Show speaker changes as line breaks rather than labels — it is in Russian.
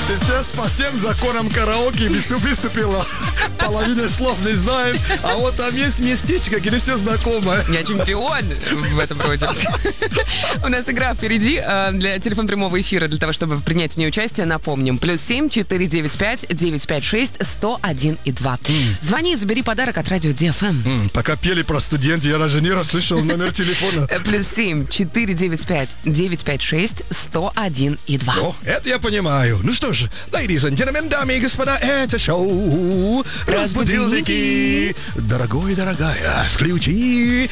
Ты сейчас по всем законам караоке выступила. Половины слов не знаем, а вот там есть местечко, где все знакомое.
Я чемпион в этом роде. У нас игра впереди. Для телефона прямого эфира, для того, чтобы принять в ней участие, напомним. +7 495 956 101 и 2. Звони и забери подарок от радио DFM.
Пока пели про студента, я даже не расслышал номер телефона.
+7 495 956 101 и 2.
О, это я понимаю. Ну что ж, ladies and gentlemen, дамы и господа, это шоу «Разбудилники». Дорогой, дорогая, включи